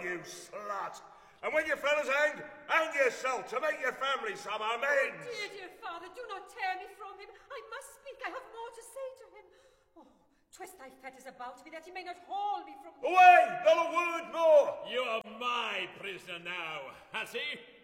you slut! And when your fellas hang yourself to make your family some amends! Dear father, do not tear me from him. I must speak. I have more to say to him. Oh, twist thy fetters about me, that he may not haul me from... Away! Not a word more! You are my prisoner now, has he?